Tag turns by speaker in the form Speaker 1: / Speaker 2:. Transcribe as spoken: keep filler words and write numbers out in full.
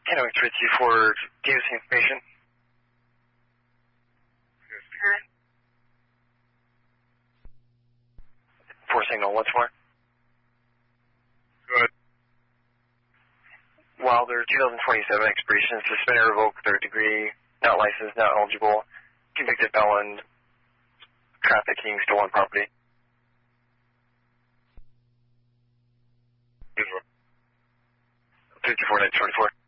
Speaker 1: Kennewick three two four, give us information. Four signal once more.
Speaker 2: Good.
Speaker 1: Wilder, twenty twenty-seven expiration, suspended, revoked, third degree, not licensed, not eligible, convicted felon, trafficking, stolen property. three two four, nine twenty-four.